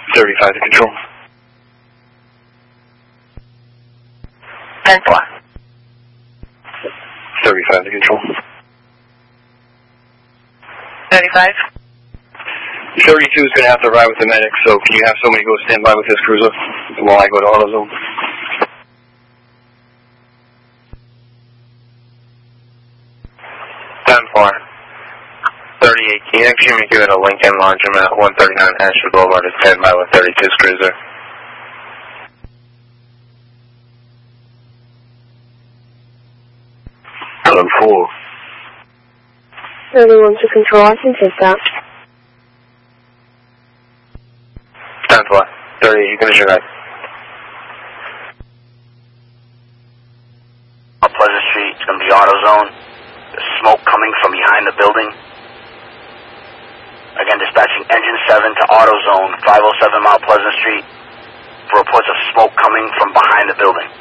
35 to control. 10-4. 35 to control. 35. 32 is going to have to ride with the medic, so can you have somebody go stand by with this cruiser while I go to AutoZone? 10-4. 38, can you actually make it at a Lincoln Laundromat, 139 Ashford Boulevard to stand by with 32's cruiser? I'm 4. 31 to control, I can take that. 10-4. 38, you finish your ride. On Pleasant Street, it's going to be AutoZone. There's smoke coming from behind the building. Again, dispatching Engine 7 to AutoZone, 507 Mount Pleasant Street, for reports of smoke coming from behind the building.